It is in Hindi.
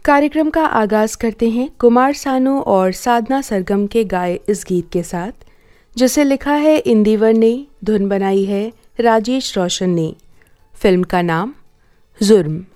कार्यक्रम का आगाज़ करते हैं कुमार सानू और साधना सरगम के गाए इस गीत के साथ, जिसे लिखा है इंदिवर ने, धुन बनाई है राजेश रोशन ने। फिल्म का नाम जुर्म।